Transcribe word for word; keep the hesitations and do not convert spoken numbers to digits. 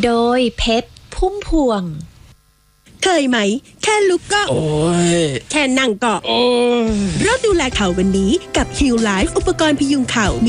โดยเพชรพุ่มพวงเคยไหมแค่ลุกก็โอ้ยแค่นั่งก็โอ้ยเริ่มดูแลเข่าวันนี้กับ Heal Life อุปกรณ์พยุงเข่า